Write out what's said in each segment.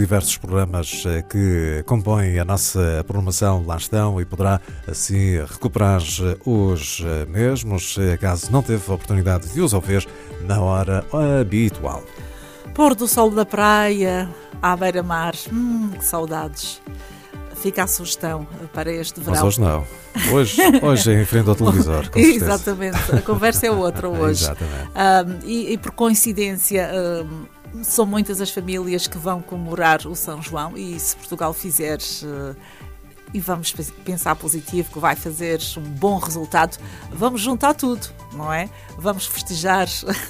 Diversos programas que compõem a nossa programação lá estão e poderá assim recuperar os mesmos, caso não teve a oportunidade de os ouvir na hora habitual. Pôr do sol da praia, à beira-mar, que saudades. Fica a sugestão para este verão. Mas hoje não. Hoje é em frente ao televisor, com certeza. Exatamente, a conversa é outra hoje. Exatamente. E por coincidência, são muitas as famílias que vão comemorar o São João e se Portugal fizer, e vamos pensar positivo, que vai fazer um bom resultado, vamos juntar tudo, não é? Vamos festejar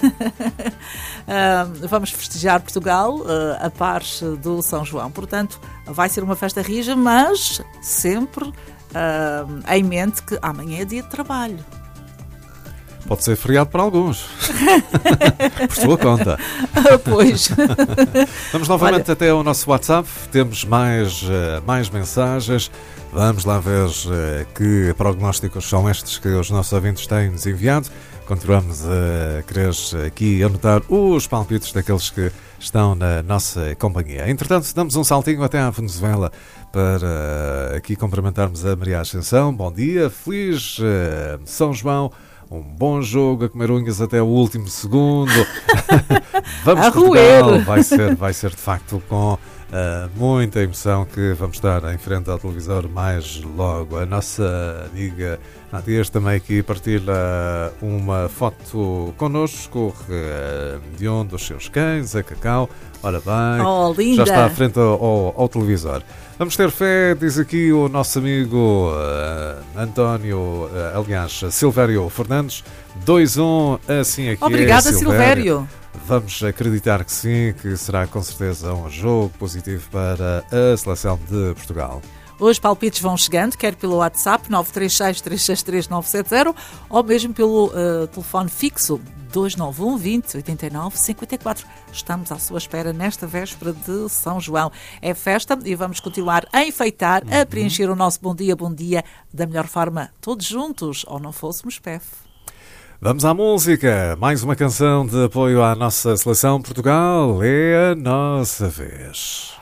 vamos festejar Portugal a par do São João. Portanto, vai ser uma festa rija, mas sempre em mente que amanhã é dia de trabalho. Pode ser feriado para alguns. Por sua conta. Pois. Vamos novamente até ao nosso WhatsApp. Temos mais mensagens. Vamos lá ver que prognósticos são estes que os nossos ouvintes têm-nos enviado. Continuamos a querer aqui anotar os palpites daqueles que estão na nossa companhia. Entretanto, damos um saltinho até à Venezuela para aqui cumprimentarmos a Maria Ascensão. Bom dia, feliz São João. Um bom jogo, a comer unhas até o último segundo. Vamos a Portugal. Vai ser de facto com muita emoção que vamos estar em frente ao televisor mais logo. A nossa amiga Nadias também aqui partilha uma foto connosco de um dos seus cães, a Cacau. Ora bem, já está à frente ao televisor. Vamos ter fé, diz aqui o nosso amigo Silvério Fernandes. 2-1, assim aqui. Obrigada, é, Silvério. Vamos acreditar que sim, que será com certeza um jogo positivo para a seleção de Portugal. Os palpites vão chegando, quer pelo WhatsApp 936-363-970 ou mesmo pelo telefone fixo 291 20 89 54. Estamos à sua espera nesta véspera de São João. É festa e vamos continuar a enfeitar, a preencher o nosso bom dia da melhor forma, todos juntos, ou não fôssemos PEF. Vamos à música. Mais uma canção de apoio à nossa seleção. Portugal é a nossa vez.